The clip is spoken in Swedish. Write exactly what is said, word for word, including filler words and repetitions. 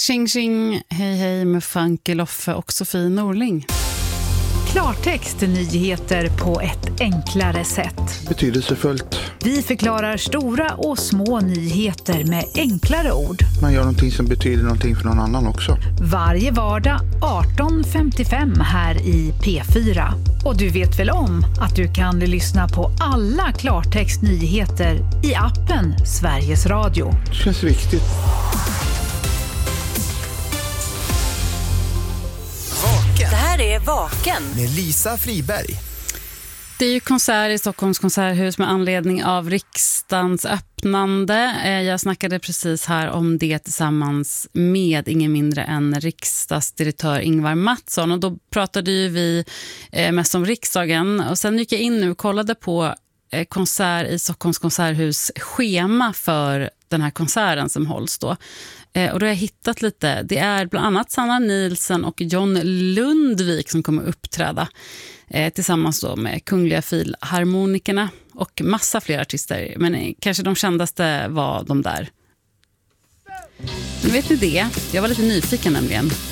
Tjing tjing, hej hej med Funky Loffe och Sofie Norling. Klartext nyheter på ett enklare sätt. Betydelsefullt. Vi förklarar stora och små nyheter med enklare ord. Man gör någonting som betyder någonting för någon annan också. Varje vardag arton femtiofem här i P fyra. Och du vet väl om att du kan lyssna på alla Klartext nyheter i appen Sveriges Radio. Det känns viktigt. Det här är Vaken med Lisa Friberg. Det är ju konsert i Stockholms konserthus med anledning av riksdagens öppnande. Jag snackade precis här om det tillsammans med ingen mindre än riksdagsdirektör Ingvar Mattsson. Och då pratade ju vi mest om riksdagen. Och sen gick jag in nu och kollade på konsert i Stockholms konserthus schema för den här konserten som hålls då. Och då har jag hittat lite. Det är bland annat Sanna Nielsen och John Lundvik som kommer uppträda eh, tillsammans då med Kungliga Filharmonikerna och massa fler artister. Men eh, kanske de kändaste var de där. Nu vet ni det. Jag var lite nyfiken nämligen.